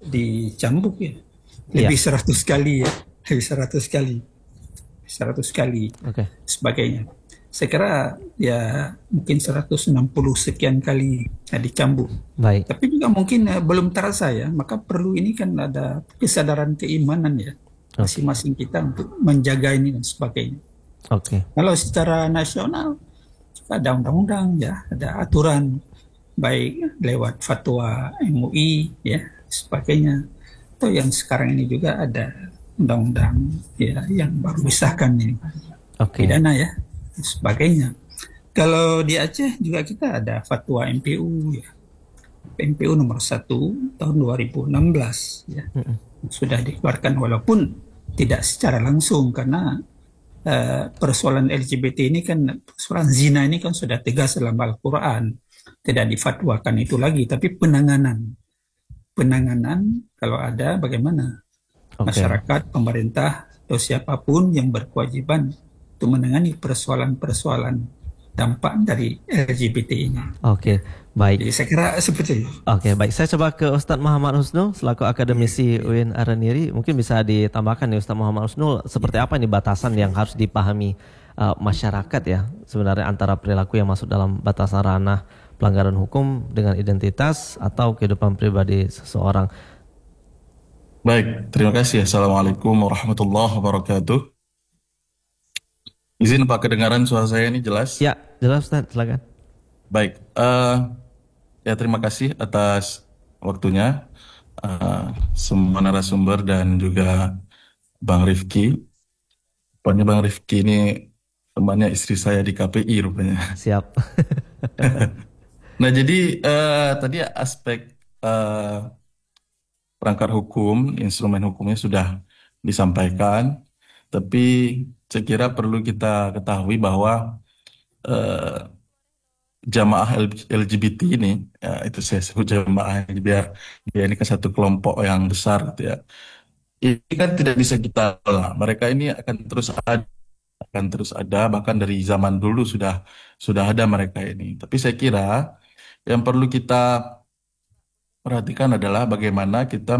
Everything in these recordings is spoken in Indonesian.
dicambuk ya. Iya, Lebih 100 kali ya. Lebih 100 kali. 100 kali oke, sebagainya. Saya kira ya mungkin 160 sekian kali dicambuk. baik. Tapi juga mungkin belum terasa ya. Maka perlu ini kan ada kesadaran keimanan ya. Oke, Masing-masing kita untuk menjaga ini dan sebagainya. oke, Kalau secara nasional ada undang-undang ya, ada aturan baik lewat fatwa MUI ya sebagainya. Atau yang sekarang ini juga ada undang-undang ya yang baru disahkan ini oke, pidana ya dan sebagainya. Kalau di Aceh juga kita ada fatwa MPU ya. MPU nomor 1 tahun 2016 ya sudah dikeluarkan walaupun tidak secara langsung karena persoalan LGBT ini kan persoalan zina ini kan sudah tegas dalam Al-Quran tidak difatwakan itu lagi tapi penanganan kalau ada bagaimana oke. masyarakat pemerintah atau siapapun yang berkewajiban untuk menangani persoalan-persoalan dampak dari LGBT ini. Oke, baik. Jadi saya kira seperti itu. Oke, baik. Saya coba ke Ustadz Muhammad Husnul selaku Iya, akademisi iya. UIN Araniri. Mungkin bisa ditambahkan nih Ustadz Muhammad Husnul, seperti apa nih batasan yang harus dipahami masyarakat ya sebenarnya antara perilaku yang masuk dalam batasan ranah pelanggaran hukum dengan identitas atau kehidupan pribadi seseorang. Baik, terima kasih. Assalamualaikum warahmatullahi wabarakatuh. Izin Pak, kedengaran suara saya ini jelas? Ya, jelas Ustadz, silakan. Baik, ya terima kasih atas waktunya semua narasumber dan juga Bang Rifki. Rupanya Bang Rifki ini temannya istri saya di KPI rupanya. Siap. Nah, jadi tadi aspek eh, perangkat hukum, instrumen hukumnya sudah disampaikan, tapi saya kira perlu kita ketahui bahwa eh, jamaah LGBT ini, ya itu saya sebut jamaah ini biar ini kan satu kelompok yang besar gitu ya. Ini kan tidak bisa kita tolak. Mereka ini akan terus ada bahkan dari zaman dulu sudah ada mereka ini. Tapi saya kira yang perlu kita perhatikan adalah bagaimana kita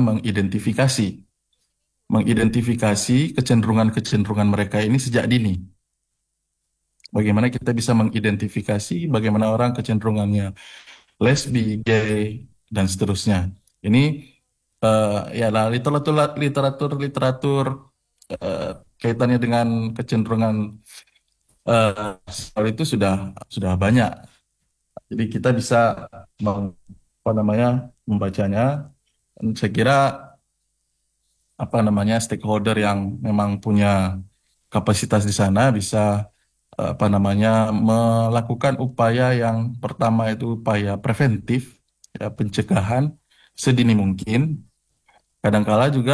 mengidentifikasi kecenderungan-kecenderungan mereka ini sejak dini. Bagaimana kita bisa mengidentifikasi bagaimana orang kecenderungannya lesbi, gay, dan seterusnya. Ini ya lah literatur eh, kaitannya dengan kecenderungan seksual itu sudah banyak. Jadi kita bisa apa namanya membacanya. Dan saya kira apa namanya stakeholder yang memang punya kapasitas di sana bisa apa namanya melakukan upaya yang pertama itu upaya preventif ya pencegahan sedini mungkin. Kadangkala juga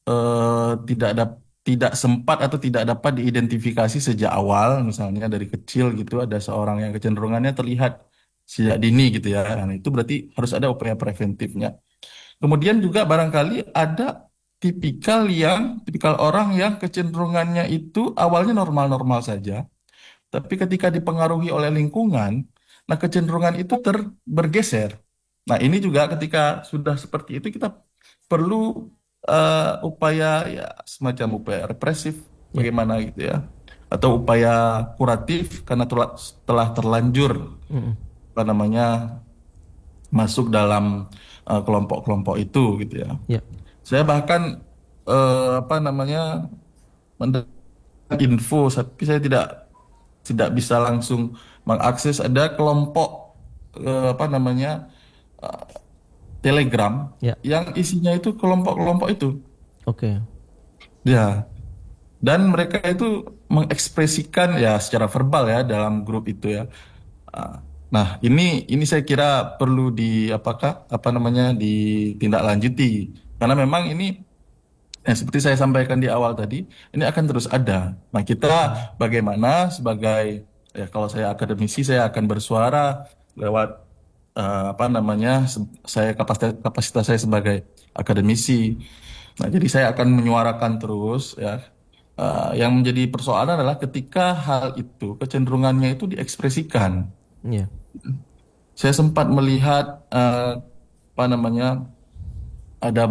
tidak sempat atau tidak dapat diidentifikasi sejak awal, misalnya dari kecil gitu ada seorang yang kecenderungannya terlihat sejak dini gitu ya. Nah, itu berarti harus ada upaya preventifnya. Kemudian juga barangkali ada tipikal orang yang kecenderungannya itu awalnya normal-normal saja, tapi ketika dipengaruhi oleh lingkungan, nah kecenderungan itu bergeser. Nah, ini juga ketika sudah seperti itu kita perlu upaya ya semacam upaya represif Ya. bagaimana gitu ya. Atau upaya kuratif karena telah terlanjur Mm-mm. apa namanya masuk dalam kelompok-kelompok itu gitu ya. Ya. Saya bahkan apa namanya mendapat info tapi saya tidak bisa langsung mengakses ada kelompok apa namanya eh, Telegram Ya. yang isinya itu kelompok-kelompok itu. Oke. Ya, dan mereka itu mengekspresikan ya secara verbal ya dalam grup itu ya. Ah, Nah, ini saya kira perlu apa namanya ditindaklanjuti karena memang ini seperti saya sampaikan di awal tadi, ini akan terus ada. Nah, kita bagaimana sebagai ya kalau saya akademisi saya akan bersuara lewat apa namanya saya kapasitas saya sebagai akademisi. Nah, jadi saya akan menyuarakan terus ya. Yang menjadi persoalan adalah ketika hal itu kecenderungannya itu diekspresikan. Ya. Saya sempat melihat apa namanya ada